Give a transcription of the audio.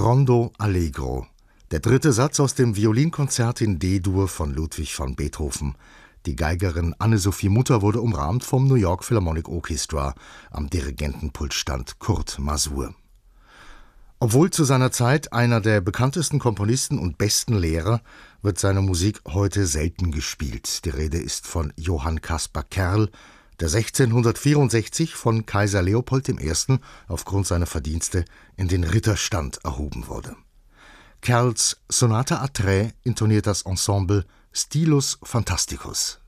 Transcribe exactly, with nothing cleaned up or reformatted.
Rondo Allegro, der dritte Satz aus dem Violinkonzert in D-Dur von Ludwig van Beethoven. Die Geigerin Anne-Sophie Mutter wurde umrahmt vom New York Philharmonic Orchestra. Am Dirigentenpult stand Kurt Masur. Obwohl zu seiner Zeit einer der bekanntesten Komponisten und besten Lehrer, wird seine Musik heute selten gespielt. Die Rede ist von Johann Caspar Kerl, der sechzehnhundertvierundsechzig von Kaiser Leopold der Erste. aufgrund seiner Verdienste in den Ritterstand erhoben wurde. Kerls Sonate à Tres intoniert das Ensemble Stilus Fantasticus.